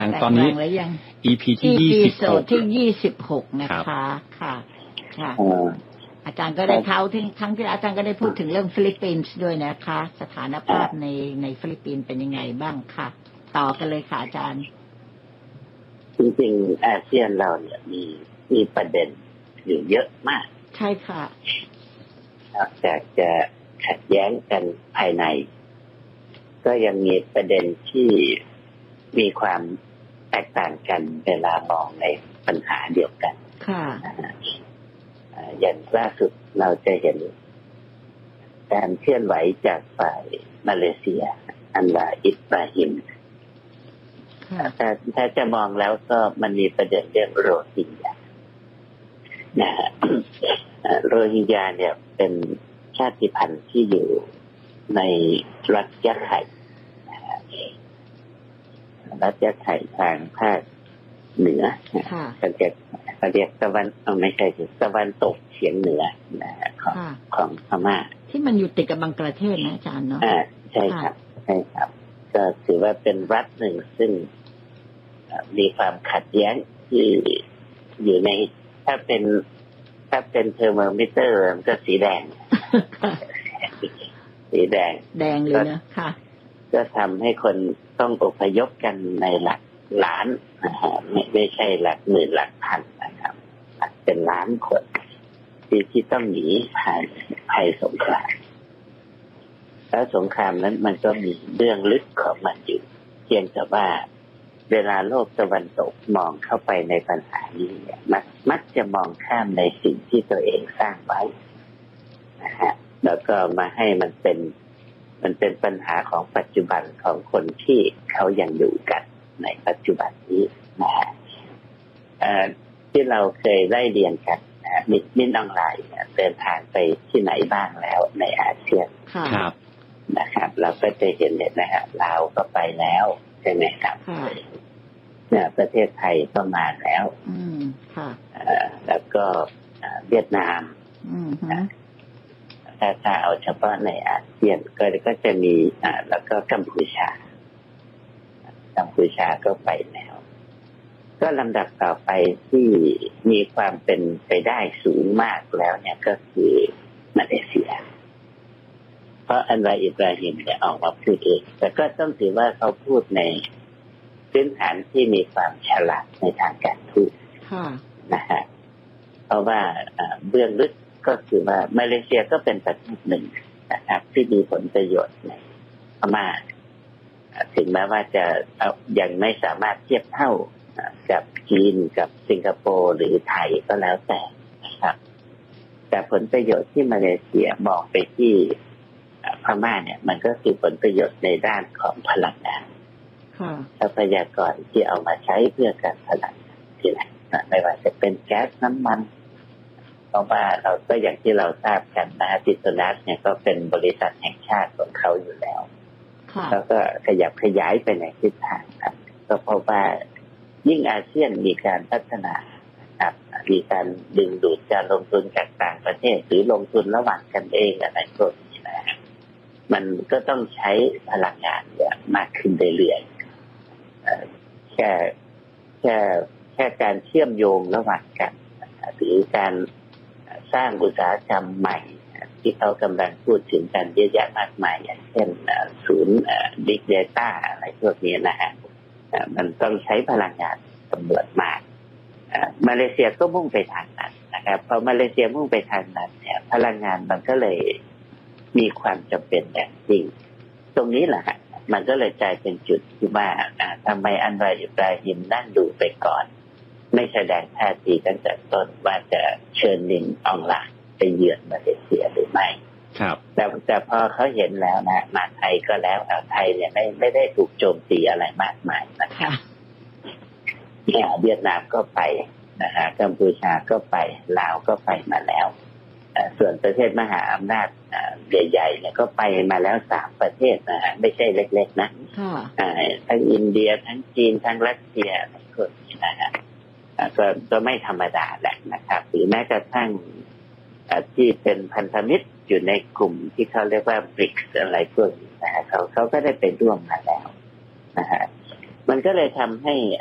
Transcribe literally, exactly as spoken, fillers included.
ตอนนี้ อี พี ที่ยี่สิบหกที่ยี่สิบหกนะคะค่ะค่ะอาจารย์ก็ได้เข้าที่ครั้งที่อาจารย์ก็ได้พูดถึงเรื่องฟิลิปปินส์ด้วยนะคะสถานภาพในในฟิลิปปินส์เป็นยังไงบ้างค่ะต่อกันเลยค่ะอาจารย์จริงๆอาเซียนเราเนี่ยมีมีประเด็นอยู่เยอะมากใช่ค่ะนอกจากจะขัดแย้งกันภายในก็ยังมีประเด็นที่มีความแตกต่างกันเวลามองในปัญหาเดียวกันค่ะอย่างล่าสุดเราจะเห็นการเคลื่อนไหวจากฝ่ายมาเลเซียอันวาอิบราฮิมถ้าถ้าจะมองแล้วก็มันมีประเด็นเรื่องโรฮิงญานะฮะโรฮิงญาเนี่ยเป็นชาติพันธุ์ที่อยู่ในรัฐยะไข่รัฐยะไข่ทางภาคเหนือเขาเรียกเขาเรียกตะวันเอาไม่ใช่ตะวันตกเฉียงเหนือนะของของพม่าที่มันอยู่ติดกับบังกลาเทศนะอาจารย์เนาะอ่าใช่ครับใช่ครับก็ถือว่าเป็นรัฐหนึ่งซึ่งมีความขัดแย้งที่อยู่ในถ้าเป็นถ้าเป็นเทอร์โมมิเตอร์มันก็สีแดงสีแดงแดงเลยนะค่ะก็ทำให้คนต้องอพยพกันในหลักล้านนะฮะไม่ไม่ใช่หลักหมื่นหลักพันนะครับหลักเป็นล้านคนที่ที่ต้องหนีภัยภัยสงครามแล้วสงครามนั้นมันก็มีเรื่องลึกของมันอยู่เพียงแต่ว่าเวลาโลกตะวันตกมองเข้าไปในปัญหานี้เนี่ยมักมักจะมองข้ามในสิ่งที่ตัวเองสร้างไว้นะฮะแล้วก็มาให้มันเป็นมันเป็นปัญหาของปัจจุบันของคนที่เขายังอยู่กันในปัจจุบันนี้นะฮะที่เราเคยได้เรียนกันนะมิมินออนไลน์เดินทางไปที่ไหนบ้างแล้วในอาเซียนครับนะครับเราก็จะเห็นเนี่ยนะฮะลาวก็ไปแล้วใช่ไหมครับเนี่ยประเทศไทยก็มาแล้วอืมค่ะแล้วก็เวียดนามอืมถ้าถ้าเอาเฉพาะในอาเซียนก็ก็จะมีอ่าแล้วก็กัมพูชากัมพูชาก็ไปแล้วก็ลำดับต่อไปที่มีความเป็นไปได้สูงมากแล้วเนี่ยก็คือมาเลเซียเพราะอันวาอิบราฮิมเนี่ยออกมาพูดเองแต่ก็ต้องถือว่าเขาพูดในพื้นฐานที่มีความฉลาดในทางการพูดนะฮะเพราะว่าเบื้องลึกก็คือว่ามาเลเซียก็เป็นประเทศหนึ่งนะครับที่มีผลประโยชน์ในพม่าถึงแม้ว่าจะยังไม่สามารถเทียบเท่ากับจีนกับสิงคโปร์หรือไทยก็แล้วแต่นะครับแต่ผลประโยชน์ที่มาเลเซียมองไปที่พม่าเนี่ยมันก็คือผลประโยชน์ในด้านของพลังงานทรัพยากรที่เอามาใช้เพื่อการผลิตที่ไหนไม่ว่าจะเป็นแก๊สน้ำมันเพราะว่าเราก็อย่างที่เราทราบกันนะติโตนัสเนี่ยก็เป็นบริษัทแห่งชาติของเขาอยู่แล้วแล้วก็ขยับขยายไปในทิศทางครับก็เพราะว่ายิ่งอาเซียนมีการพัฒนาครับมีการดึงดูดการลงทุนจากต่างประเทศหรือลงทุนระหว่างกันเองอะไรพวกนี้นะมันก็ต้องใช้พลังงานเยอะมากขึ้นเรื่อยๆแค่แค่แค่การเชื่อมโยงระหว่างกันหรือการสร้างอุตสาหกรรมใหม่ที่เขากำลังพูดถึงกันเยอะแยะมากมายอย่างเช่นศูนย์ Big Data อะไรพวกนี้นะฮะมันต้องใช้พลังงานจำนวนมากมาเลเซียก็มุ่งไปทางนั้นนะครับพอมาเลเซียมุ่งไปทางนั้นเนี่ยพลังงานมันก็เลยมีความจำเป็นอย่างจริงตรงนี้แหละมันก็เลยกลายเป็นจุดที่ว่าทำไมอันวาอิบราฮิมนั่งดูไปก่อนไม่แสดงท่าทีตั้งแต่ต้นว่าจะเชิญนินอองหลางไปเยือนมาเลเซียหรือไม่ครับแต่แต่พอเขาเห็นแล้วนะมาไทยก็แล้วเอาไทยเนี่ยไม่ไม่ได้ถูกโจมตีอะไรมากมายนะครับเนี่ยเวียดนามก็ไปนะฮะกัมพูชาก็ไปลาวก็ไปมาแล้วส่วนประเทศมหาอำนาจใหญ่ๆเนี่ยก็ไปมาแล้วสามประเทศนะฮะไม่ใช่เล็กๆนะทั้งอินเดียทั้งจีนทั้งรัสเซียก็นะฮะก็ก็ไม่ธรรมดาแหละนะครับหรือแม้กระทั่งที่เป็นพันธมิตรอยู่ในกลุ่มที่เขาเรียกว่า บริกส์ อะไรพวกนี้นะฮะเขาเขาก็ได้ไปร่วมมาแล้วนะฮะมันก็เลยทำให้